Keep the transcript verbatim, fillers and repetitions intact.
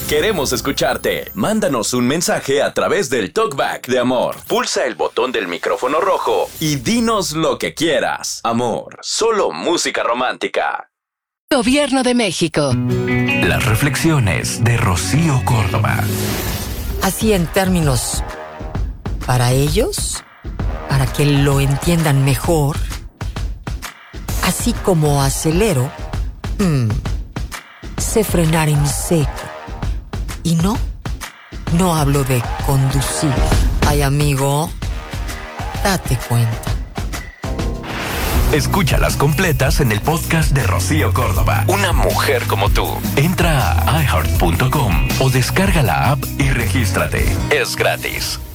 Queremos escucharte. Mándanos un mensaje a través del TalkBack de Amor. Pulsa el botón del micrófono rojo y dinos lo que quieras. Amor, solo música romántica. Gobierno de México. Las reflexiones de Rocío Córdoba. Así en términos para ellos, para que lo entiendan mejor, así como acelero, hmm, sé frenar en seco. Y no, no hablo de conducir. Ay, amigo, date cuenta. Escúchalas completas en el podcast de Rocío Córdoba. Una mujer como tú. Entra a i heart punto com o descarga la app y regístrate. Es gratis.